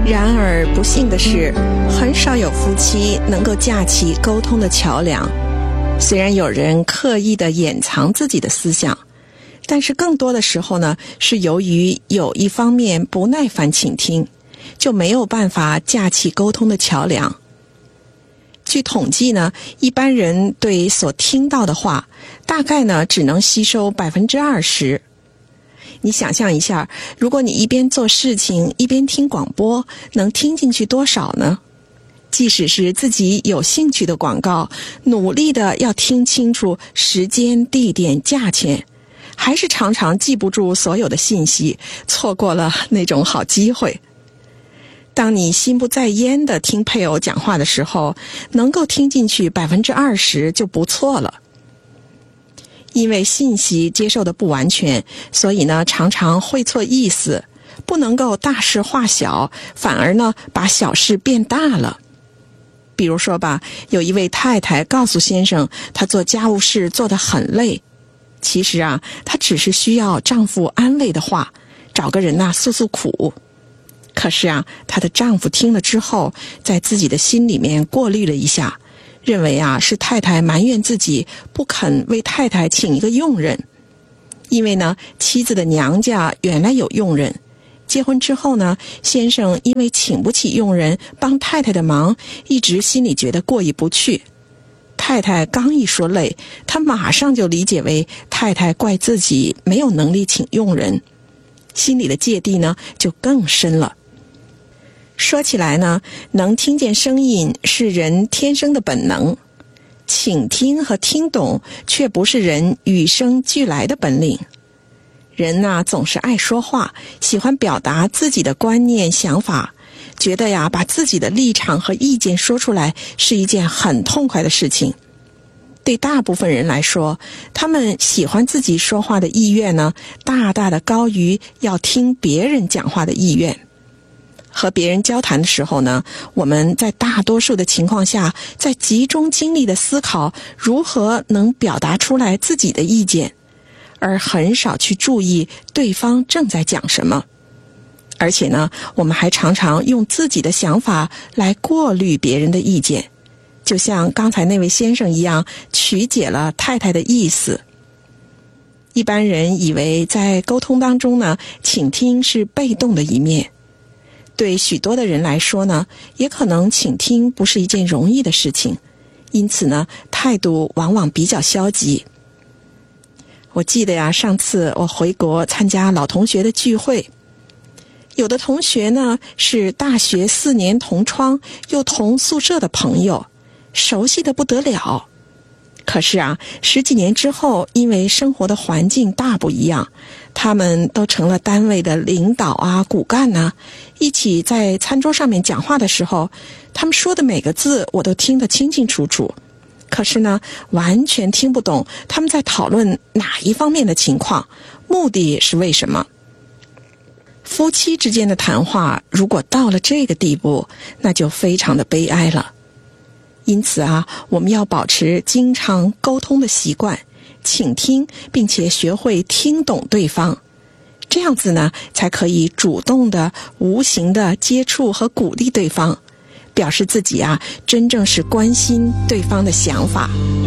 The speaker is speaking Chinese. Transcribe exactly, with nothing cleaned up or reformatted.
然而不幸的是，很少有夫妻能够架起沟通的桥梁。虽然有人刻意地掩藏自己的思想，但是更多的时候呢，是由于有一方面不耐烦倾听，就没有办法架起沟通的桥梁。据统计呢，一般人对所听到的话，大概呢只能吸收百分之二十。你想象一下，如果你一边做事情一边听广播，能听进去多少呢？即使是自己有兴趣的广告，努力的要听清楚时间、地点、价钱，还是常常记不住所有的信息，错过了那种好机会。当你心不在焉的听配偶讲话的时候，能够听进去百分之二十就不错了。因为信息接受的不完全，所以呢，常常会错意思，不能够大事化小，反而呢，把小事变大了。比如说吧，有一位太太告诉先生，她做家务事做得很累。其实啊，她只是需要丈夫安慰的话，找个人呐、啊、诉诉苦。可是啊，她的丈夫听了之后，在自己的心里面过滤了一下，认为啊是太太埋怨自己不肯为太太请一个佣人。因为呢，妻子的娘家原来有佣人，结婚之后呢，先生因为请不起佣人帮太太的忙，一直心里觉得过意不去。太太刚一说累，他马上就理解为太太怪自己没有能力请佣人，心里的芥蒂呢就更深了。说起来呢，能听见声音是人天生的本能，倾听和听懂却不是人与生俱来的本领。人呐、啊，总是爱说话，喜欢表达自己的观念想法，觉得呀，把自己的立场和意见说出来是一件很痛快的事情。对大部分人来说，他们喜欢自己说话的意愿呢，大大的高于要听别人讲话的意愿。和别人交谈的时候呢，我们在大多数的情况下，在集中精力的思考如何能表达出来自己的意见，而很少去注意对方正在讲什么。而且呢，我们还常常用自己的想法来过滤别人的意见，就像刚才那位先生一样，曲解了太太的意思。一般人以为在沟通当中呢，倾听是被动的一面。对许多的人来说呢，也可能倾听不是一件容易的事情，因此呢，态度往往比较消极。我记得呀，上次我回国参加老同学的聚会，有的同学呢是大学四年同窗又同宿舍的朋友，熟悉的不得了。可是啊，十几年之后，因为生活的环境大不一样，他们都成了单位的领导啊、骨干呐、啊，一起在餐桌上面讲话的时候，他们说的每个字我都听得清清楚楚。可是呢，完全听不懂他们在讨论哪一方面的情况，目的是为什么。夫妻之间的谈话如果到了这个地步，那就非常的悲哀了。因此啊，我们要保持经常沟通的习惯，倾听并且学会听懂对方，这样子呢，才可以主动的、无形的接触和鼓励对方，表示自己啊，真正是关心对方的想法。